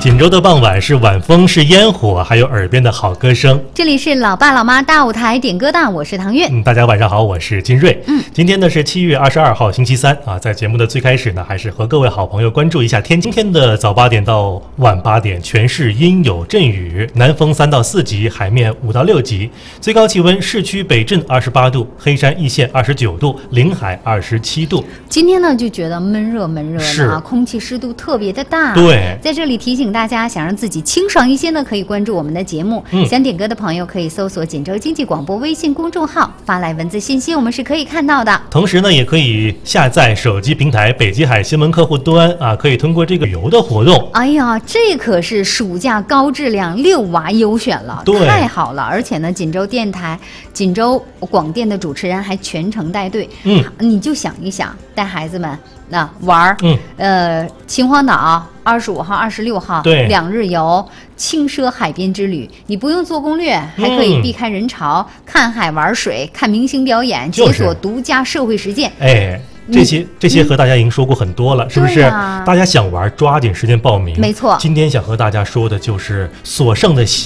锦州的傍晚是晚风，是烟火，还有耳边的好歌声。 这里是老爸老妈大舞台点歌档，我是唐月。 大家晚上好，我是金瑞。今天呢是7月22号星期三啊，在节目的最开始呢，还是和各位好朋友关注一下天气。今天的早8点到晚8点，全市阴有阵雨，南风3到4级，海面5到6级，最高气温市区北镇28度，黑山一线29度，临海27度。 今天呢就觉得闷热的啊，空气湿度特别的大。 对， 在这里提醒大家，想让自己清爽一些呢，可以关注我们的节目。想点歌的朋友可以搜索锦州经济广播微信公众号，发来文字信息，我们是可以看到的。 同时呢，也可以下载手机平台北极海新闻客户端啊，可以通过这个旅游的活动。 哎呀，这可是暑假高质量6娃优选了，太好了！而且呢，锦州电台、锦州广电的主持人还全程带队。你就想一想，带孩子们玩秦皇岛25号、26号2日游，轻奢海边之旅，你不用做攻略，还可以避开人潮，看海玩水，看明星表演，解锁独家社会实践。 这些和大家已经说过很多了，是不是？大家想玩，抓紧时间报名。 没错， 今天想和大家说的就是所剩的